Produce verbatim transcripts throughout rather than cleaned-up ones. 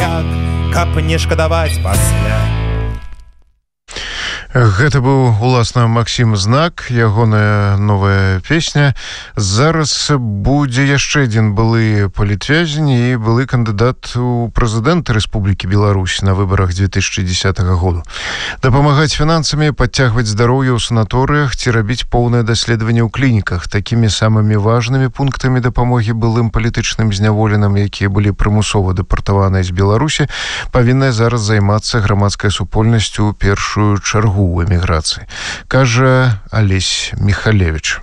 ніяк, каб не шкадаваць пасля. Гэта быў, уласна, Максім Знак, ягоная новая песня. Зараз будзе яшчэ адзін былы палітвязень і былы кандыдат у прэзідэнты Рэспублікі Беларусь на выбарах две тысячи десятого году. Дапамагаць фінансамі, падцягваць здароўе ў санаторыях ці рабіць поўнае даследаванне ў клініках. Такімі самымі важнымі пунктамі дапамогі былым палітычным зняволеным, якія былі прымусова дэпартаваныя з Беларусі, павінная зараз займацца грамадская супольнасць у першую чаргу у эміграцыі, кажа Алесь Михалевич.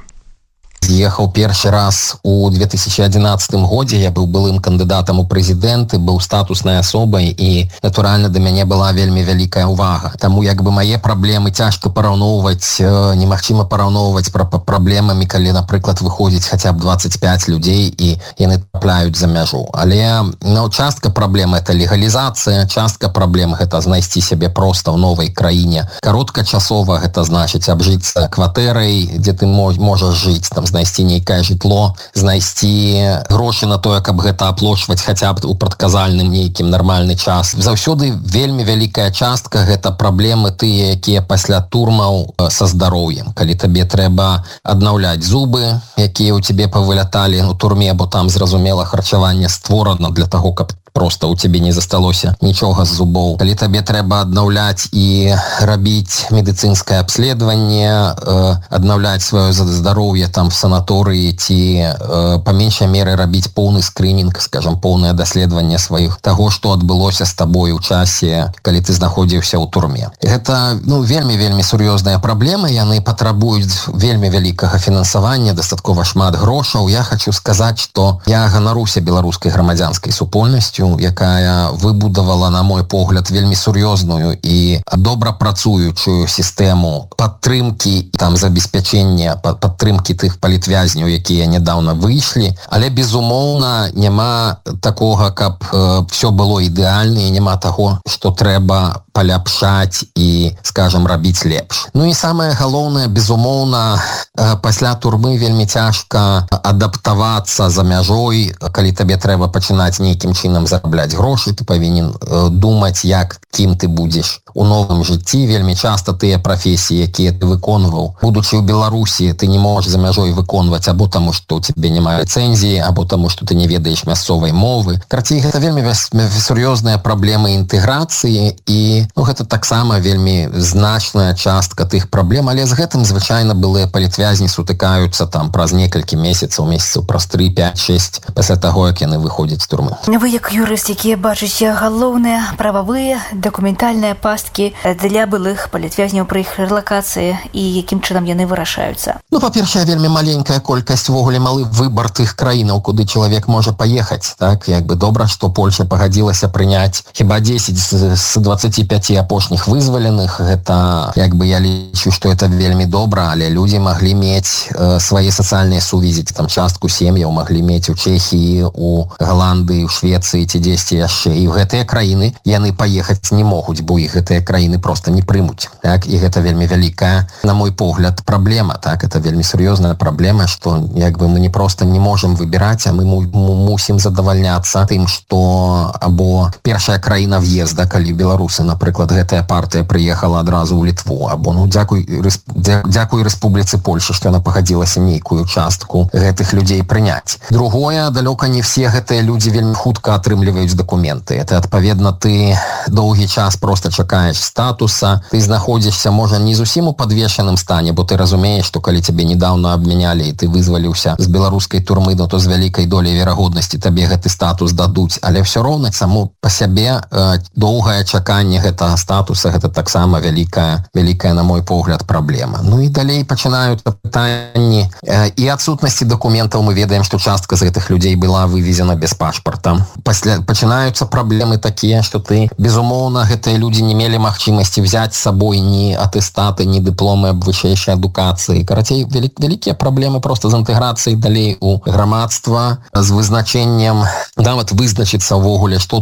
З'ехаў першы раз у две тысячи одиннадцатым годзе, я быў былым кандыдатам у прэзідэнты, быў статуснай асобай і, натуральна, да мяне была вельмі вялікая ўвага. Таму як бы мае праблемы цяжка параўноўваць, немагчыма параўноўваць пра праблемамі, калі, напрыклад, выходзіць хаця б двадцать пять людзей і яны трапляюць за мяжу. Але ну, частка праблем — это легалізацыя, частка праблем — гэта знайсці сябе проста ў новай краіне. Кароткачасова гэта значыць абжыцца кватэрай, дзе ты можаш жыць, там знайсці нейкае жытло, знайсці грошы на тое, каб гэта аплошваць хаця б у прадказальным нейкім нармальны час. Заўсёды вельмі вялікая частка — гэта праблемы тыя, якія пасля турмаў са здароўем. Калі табе трэба аднаўляць зубы, якія ў цябе павыляталі у турме, бо там, зразумела, харчаванне створана для таго, каб просто у цябе не засталося нічога з зубоў. Калі табе трэба аднаўляць і рабіць медыцынскае абследаванне, э, аднаўляць сваё здароўе там в санаторыі ці э, па меншай меры рабіць поўны скрынінг, скажам, поўнае даследаванне сваіх таго, што адбылося з табой у часе, калі ты знаходзіўся ў турме. Гэта ну вельмі-вельмі сур'ёзныя праблемы, яны патрабуюць вельмі вялікага фінансавання, дастаткова шмат грошаў. Я хочу сказаць, што я ганаруся беларускай грамадзянскай супольнасцю, якая выбудавала, на мой погляд, вельмі сур'ёзную і добра працуючую сістэму падтрымкі, там забеспячэння падтрымкі тых палітвязняў, якія нядаўна выйшлі. Але, безумоўна, няма такога, каб э, все было ідэальна, і няма таго, што трэба паляпшаць і, скажам, рабіць лепш. Ну і самае галоўнае, безумоўна, э, пасля турмы вельмі цяжка адаптавацца за мяжой, калі табе трэба пачынаць нейкім чынам зарабляць грошы, ты павінен э, думаць, як, кім ты будзеш у новым жыцці. Вельмі часта тыя прафесіі, якія ты выконваў, будучы ў Беларусі, ты не можаш за мяжой выконваць або таму, што ў цябе няма ліцэнзіі, або таму, што ты не ведаеш мясцовай мовы. Карацей, гэта вельмі сур'ёзныя праблемы інтэграцыі, і ну, гэта таксама вельмі значная частка тых праблем, але з гэтым звычайна былыя палітвязні сутыкаюцца там праз некалькі месяцаў, месяцаў праз тры, пять, шесть пасля таго, як яны выходзяць з турмы. Вы, як юрыст, якія бачыце галоўныя прававыя дакументальныя пасткі для былых палітвязняў пры іх рэлакацыі і якім чынам яны вырашаюцца? Ну, па-першае, вельмі маленькая колькасць, увогуле малы выбар тых краінаў, куды чалавек можа паехаць. Так, як бы добра, што Польша пагадзілася прыняць хіба дзесяць з двадцати пяти апошніх вызваленых. Гэта, як бы, я лічу, што это вельмі добра, але людзі маглі мець э, свае сацыяльныя сувязі, там частку сем'яў маглі мець у Чэхіі, у Галандыі, у Швецыі ці дзесьці яшчэ. І ў гэтыя краіны яны паехаць не могуць, бо іх гэтыя краіны проста не прымуць. Так, і гэта вельмі вялікая, на мой погляд, праблема. Так, это вельмі сур'ёзная праблема, што як бы мы не проста не можам выбіраць, а мы мусім задавальняцца тым, што або першая краіна в'езда, калі беларусы, напрыклад, гэтая партыя прыехала адразу ў Літву, або ну дзякуй дзякуй Рэспубліцы Польша, што яна пагадзілася нейкую частку гэтых людзей прыняць. Другое, далёка не все гэтыя людзі вельмі хутка атрымліваюць дакументы. Это, адпаведна, ты доўгі час проста чакаеш статуса, ты знаходзішся, можа, не зусім у падвешаным стане, бо ты разумееш, што калі цябе недаўна абмянялі і ты вызваліўся з беларускай турмы, ну, то з вялікай доляй верагоднасці табе гэты статус дадуць. Але ўсё роўна саму па сябе э, доўгае чаканне гэтага статуса, гэта таксама вялікая, вялікая, на мой погляд, праблема. Ну і далей пачынаюцца пытанні э, і адсутнасці дакументаў. Мы ведаем, што частка з гэтых людзей была вывезена без пашпарта. Пасля пачынаюцца праблемы такія, што ты, безумоўна, гэтыя людзі не мелі магчымасці взяць з сабой ні атэстаты, ні дыпломы аб вышэйшай адукацыі. Карацей, вялік, вялікія праблемы проста з інтэграцыяй далей у грамадства, з вызначэннем, нават вызначыцца ўвогуле, што ты, як ты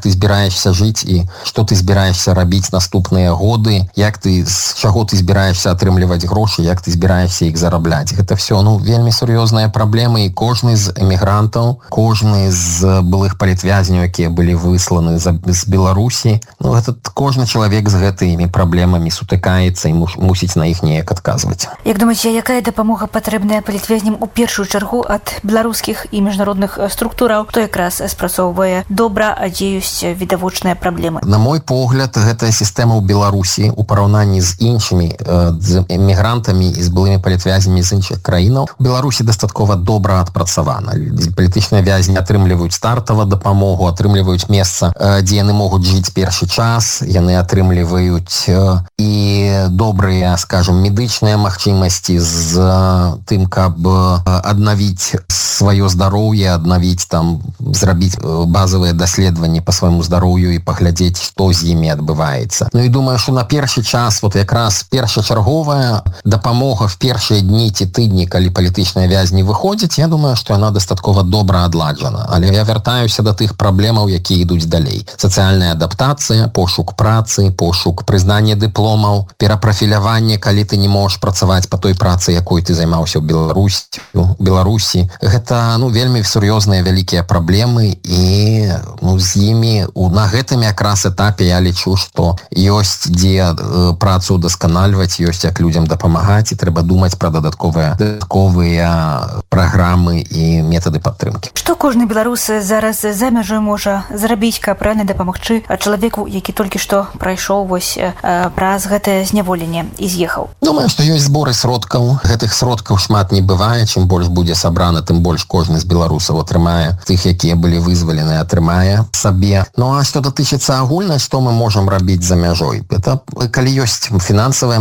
ты збіраешься жыць і што ты збіраешься рабіць наступныя годы, як ты, з чаго ты збіраешься атрымліваць грошы, як ты збіраешься іх зарабляць. Гэта все, ну, вельмі сур'ёзныя праблемы, і кожны з эмігрантаў, кожны з былых палітвязняў, якія былі высланы з Беларусі, ну, этот кожны чалавек з гэтымі праблемамі сутыкаецца і мусіць на іх неяк адказваць. Як думаеце, якая дапамога патрэбная палітвязням у першую чаргу ад беларускіх і міжнародных структураў, то якраз спрацоўвае добра, а дзе ёсць відавочныя праблемы? На мой погляд, гэтая сістэма ў Беларусі у параўнанні з іншымі з эмігрантамі і з былымі палітвязнямі з іншых краінаў у Беларусі дастаткова добра адпрацавана. Палітычныя вязні атрымліваюць стартава дапамогу, атрымліваюць месца, дзе яны могуць жыць першы час, яны атрымліваюць і добрыя, скажем, медычныя магчымасці з тым, каб аднавіць сваё здароўе, аднавіць там, зрабіць базовые даследаванні по свайму здароўю і паглядзець, што з імі адбываецца. Ну і думаю, што на першы час вот якраз першачарговая дапамога в першыя дні ці тыдні, калі палітычныя вязні выходзяць, я думаю, што яна дастаткова добра адладжана. Але я вяртаюся да тых праблемаў, якія ідуць далей. Сацыяльная адаптацыя, пошук працы, пошук прызнання дыпломаў, перапрафіляванне, калі ты не можаш працаваць па той працы, якой ты займаўся ў Беларусі, у Беларусі. Гэта, ну, вельмі сур'ёзныя вялікія праблемы, і, ну, з імі на гэтым якраз этапе я лічу, што ёсць дзе э, працу удасканальваць, ёсць як людзям дапамагаць, і трэба думаць пра дадатковыя дадатковыя праграмы і метады падтрымкі. Што кожны беларус зараз за мяжой можа зрабіць, каб рэальна дапамагчы чалавеку, які толькі што прайшоў вось э, праз гэтае зняволенне і з'ехаў? Думаю, што ёсць зборы сродкаў. Гэтых сродкаў шмат не бывае. Чым больш будзе сабрана, тым больш кожны з беларусаў атрымае, тых, якія былі вызвалены, атрымае сабе. Ну а што датычыцца агульна, што мы можам рабіць за мяжой? Это калі ёсць фінансавая